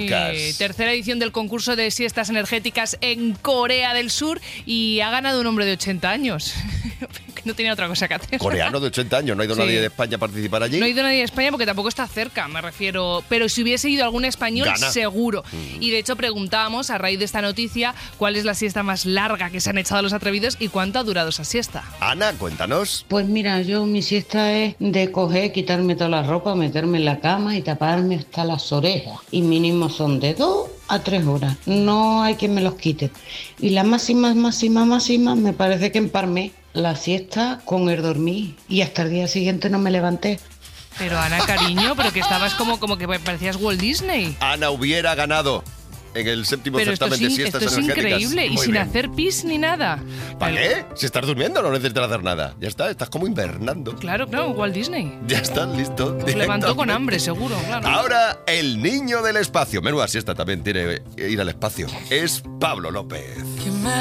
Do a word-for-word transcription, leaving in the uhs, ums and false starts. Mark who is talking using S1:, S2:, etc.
S1: energéticas.
S2: Sí, tercera edición del concurso de siestas energéticas en Corea del Sur y ha ganado un hombre de ochenta años. Que no tenía otra cosa que hacer.
S1: Coreano de ochenta años, ¿no ha ido
S2: Sí.
S1: nadie de España a participar allí?
S2: No ha ido nadie de España porque tampoco está cerca, me refiero. Pero si hubiese ido algún español,
S1: Gana.
S2: seguro.
S1: Mm.
S2: Y de hecho preguntábamos, a raíz de esta noticia, cuál es la siesta más larga que se han echado los atrevidos y cuánto ha durado esa siesta.
S1: Ana, cuéntanos.
S3: Pues mira, yo mi siesta es de coger, quitarme toda la ropa, meterme en la cama y taparme hasta las orejas. Y mínimo son de dos a tres horas. No hay quien me los quite. Y la máxima, máxima, máxima, me parece que emparmé la siesta con el dormir. Y hasta el día siguiente no me levanté.
S2: Pero Ana, cariño, pero que estabas como, como que parecías Walt Disney.
S1: Ana hubiera ganado en el séptimo
S2: Pero esto
S1: certamen
S2: es,
S1: de
S2: in-
S1: siestas
S2: esto es
S1: energéticas.
S2: increíble y
S1: Muy
S2: sin
S1: bien.
S2: hacer pis ni nada.
S1: ¿Para
S2: Pero-
S1: qué? Si estás durmiendo no necesitas hacer nada. Ya está, estás como invernando.
S2: Claro, claro, Walt Disney.
S1: Ya está, listo.
S2: Os levantó con
S1: directamente.
S2: hambre, seguro, claro.
S1: Ahora, el niño del espacio. Menuda siesta también tiene ir al espacio. Es Pablo López.